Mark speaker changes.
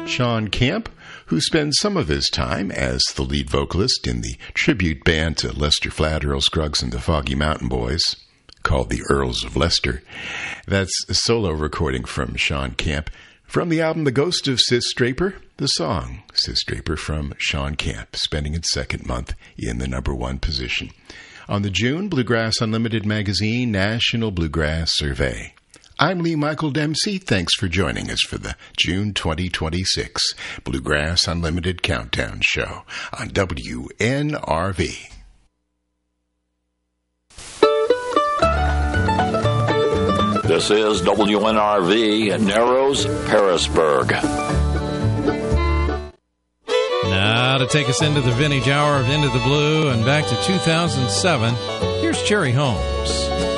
Speaker 1: Sean Camp, who spends some of his time as the lead vocalist in the tribute band to Lester Flatt, Earl Scruggs, and the Foggy Mountain Boys, called the Earls of Leicester. That's a solo recording from Sean Camp. From the album The Ghost of Sis Draper, the song Sis Draper from Sean Camp, spending its second month in the number one position on the June Bluegrass Unlimited magazine National Bluegrass Survey. I'm Lee Michael Dempsey. Thanks for joining us for the June 2026 Bluegrass Unlimited Countdown Show on WNRV.
Speaker 2: This is WNRV, Narrows, Harrisburg.
Speaker 3: Now to take us into the vintage hour of Into the Blue and back to 2007, here's Cherry Holmes.